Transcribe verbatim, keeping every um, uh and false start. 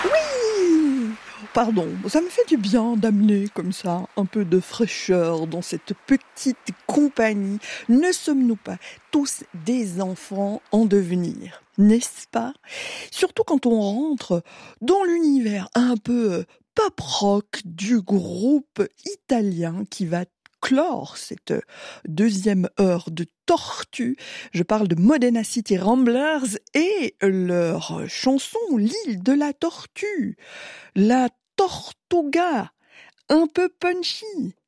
Oui! Pardon, ça me fait du bien d'amener comme ça un peu de fraîcheur dans cette petite compagnie. Ne sommes-nous pas tous des enfants en devenir, n'est-ce pas? Surtout quand on rentre dans l'univers un peu pop rock du groupe italien qui va clore cette deuxième heure de Tortue. Je parle de Modena City Ramblers et leur chanson L'île de la tortue. La Tortuga, un peu punchy.